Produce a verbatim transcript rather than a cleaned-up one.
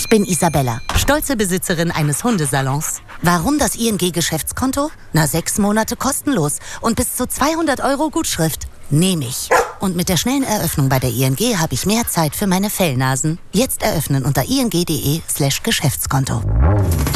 Ich bin Isabella, stolze Besitzerin eines Hundesalons. Warum das I N G-Geschäftskonto? Na, sechs Monate kostenlos und bis zu zweihundert Euro Gutschrift. Nehme ich. Und mit der schnellen Eröffnung bei der I N G habe ich mehr Zeit für meine Fellnasen. Jetzt eröffnen unter ing.de slash Geschäftskonto.